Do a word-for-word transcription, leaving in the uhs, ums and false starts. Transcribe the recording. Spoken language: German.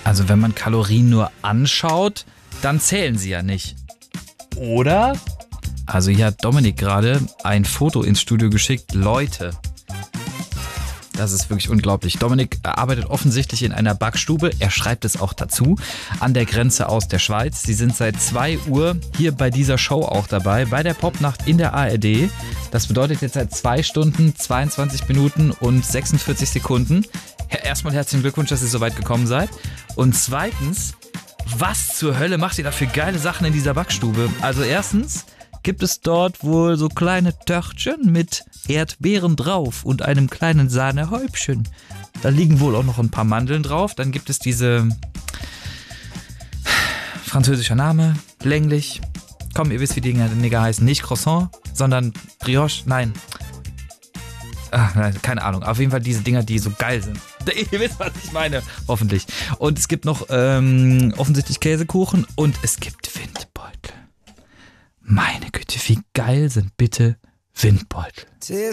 Also wenn man Kalorien nur anschaut, dann zählen sie ja nicht. Oder? Also hier hat Dominik gerade ein Foto ins Studio geschickt. Leute, das ist wirklich unglaublich. Dominik arbeitet offensichtlich in einer Backstube. Er schreibt es auch dazu. An der Grenze aus der Schweiz. Sie sind seit zwei Uhr hier bei dieser Show auch dabei. Bei der Popnacht in der A R D. Das bedeutet jetzt seit zwei Stunden, zweiundzwanzig Minuten und sechsundvierzig Sekunden. Erstmal herzlichen Glückwunsch, dass ihr so weit gekommen seid. Und zweitens, was zur Hölle macht ihr da für geile Sachen in dieser Backstube? Also erstens gibt es dort wohl so kleine Törtchen mit Erdbeeren drauf und einem kleinen Sahnehäubchen. Da liegen wohl auch noch ein paar Mandeln drauf. Dann gibt es diese französischer Name, länglich. Komm, ihr wisst, wie die Dinger heißen. Nicht Croissant, sondern Brioche. Nein. Ach, nein, keine Ahnung. Auf jeden Fall diese Dinger, die so geil sind. Ihr wisst, was ich meine. Hoffentlich. Und es gibt noch ähm, offensichtlich Käsekuchen und es gibt Windbeutel. Meine Güte, wie geil sind bitte Windbeutel.